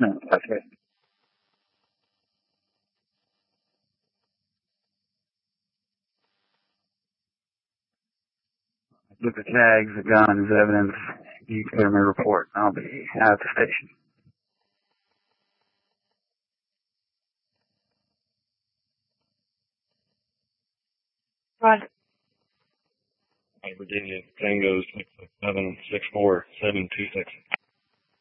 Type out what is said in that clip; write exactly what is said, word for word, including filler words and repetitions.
No, that's it. Look at the tags, the guns, evidence. You clear my report. I'll be at the station. Roger. Virginia, Tango six six seven six four seven two six.